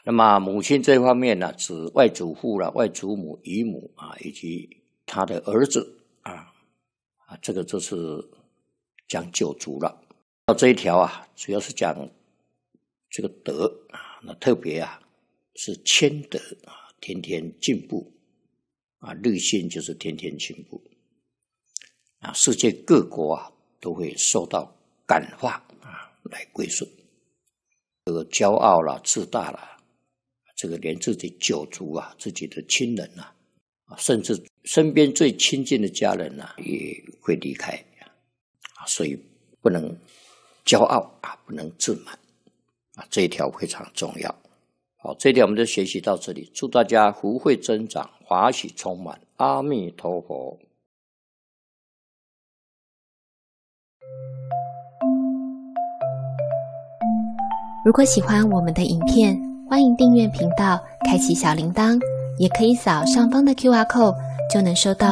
那么母亲这方面呢，指外祖父啦、外祖母、姨母啊，以及他的儿子这个就是讲九族了。到这一条啊，主要是讲这个德啊，那特别啊是谦德啊，天天进步啊，日新就是天天进步啊，世界各国啊都会受到感化啊来归顺。这个骄傲啦、自大啦，这个连自己九族啊、自己的亲人啊，甚至身边最亲近的家人啊，也会离开啊，所以不能骄傲啊，不能自满啊，这一条非常重要。好，这一条我们就学习到这里，祝大家福慧增长，法喜充满，阿弥陀佛。 如果喜欢我们的影片，欢迎订阅频道，开启小铃铛，也可以扫上方的 QR code，就能收到